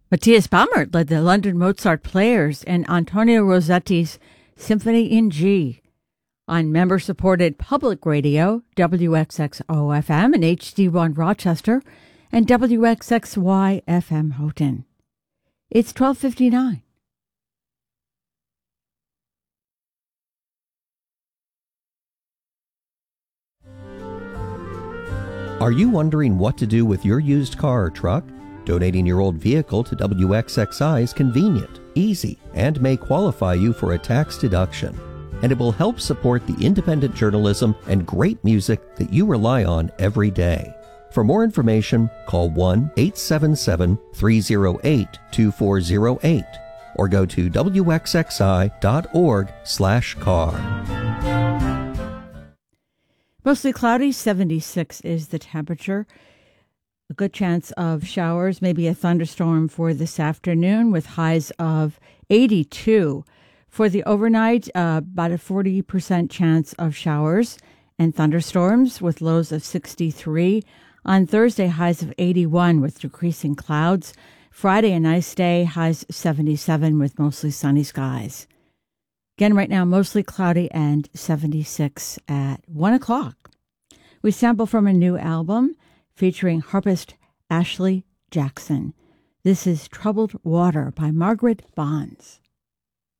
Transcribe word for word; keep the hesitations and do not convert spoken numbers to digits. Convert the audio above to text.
Matthias Baumert led the London Mozart Players and Antonio Rossetti's Symphony in G on member-supported public radio, W X X O F M and H D one Rochester, and W X X Y F M Houghton. It's twelve fifty-nine. Are you wondering what to do with your used car or truck? Donating your old vehicle to W X X I is convenient, easy, and may qualify you for a tax deduction. And it will help support the independent journalism and great music that you rely on every day. For more information, call one eight seven seven, three oh eight, two four oh eight or go to W X X I dot org slash car. Mostly cloudy, seventy-six is the temperature. A good chance of showers, maybe a thunderstorm for this afternoon with highs of eighty-two. For the overnight, uh, about a forty percent chance of showers and thunderstorms with lows of sixty-three. On Thursday, highs of eighty-one with decreasing clouds. Friday, a nice day, highs seventy-seven with mostly sunny skies. Again, right now, mostly cloudy and seventy-six at one o'clock. We sample from a new album featuring harpist Ashley Jackson. This is Troubled Water by Margaret Bonds.